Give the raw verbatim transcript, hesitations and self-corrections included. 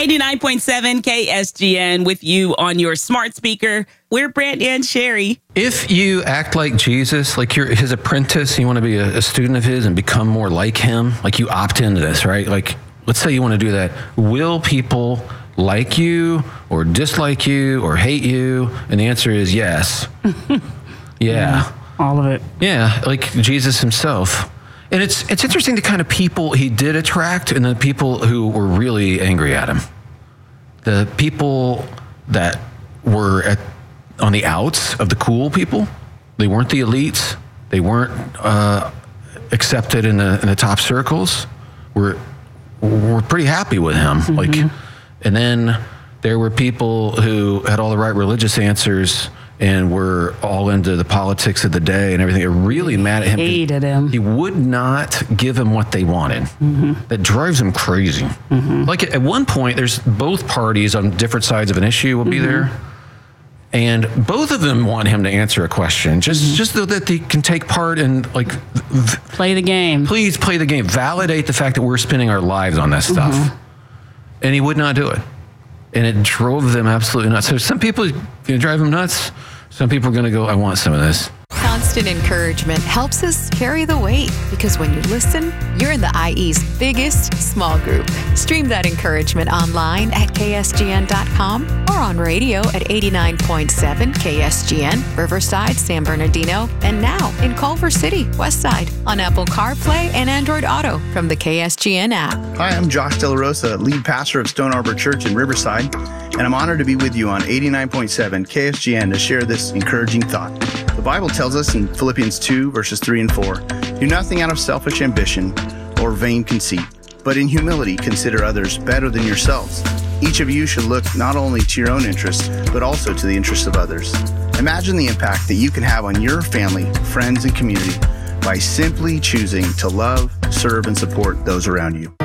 eighty-nine point seven K S G N with you on your smart speaker. We're Brandy and Sherry. If you act like Jesus, like you're his apprentice, you want to be a, a student of his and become more like him, like you opt into this, right? Like, let's say you want to do that. Will people like you or dislike you or hate you? And the answer is yes. yeah. yeah. All of it. Yeah, like Jesus himself. And it's it's interesting the kind of people he did attract and the people who were really angry at him. The people that were at on the outs of the cool people. They weren't the elites. They weren't uh, accepted in the in the top circles. We're we're pretty happy with him. Mm-hmm. Like, and then there were people who had all the right religious answers and were all into the politics of the day and everything. They're really mad at him. Hated him. He would not give them what they wanted. Mm-hmm. That drives them crazy. Mm-hmm. Like at one point, there's both parties on different sides of an issue will be mm-hmm. there. And both of them want him to answer a question, just mm-hmm. just so that they can take part and like v- play the game. Please play the game. Validate the fact that we're spending our lives on this stuff. Mm-hmm. And he would not do it. And it drove them absolutely nuts. So some people going to drive them nuts. Some people are going to go, I want some of this. Constant encouragement helps us carry the weight because when you listen, you're in the I E's biggest small group. Stream that encouragement online at K S G N dot com or on radio at eighty-nine point seven K S G N, Riverside, San Bernardino, and now in Culver City, Westside, on Apple CarPlay and Android Auto from the K S G N app. Hi, I'm Josh De La Rosa, lead pastor of Stone Arbor Church in Riverside, and I'm honored to be with you on eighty-nine point seven K S G N to share this encouraging thought. The Bible tells us in Philippians two, verses three and four, do nothing out of selfish ambition or vain conceit, but in humility consider others better than yourselves. Each of you should look not only to your own interests, but also to the interests of others. Imagine the impact that you can have on your family, friends, and community by simply choosing to love, serve, and support those around you.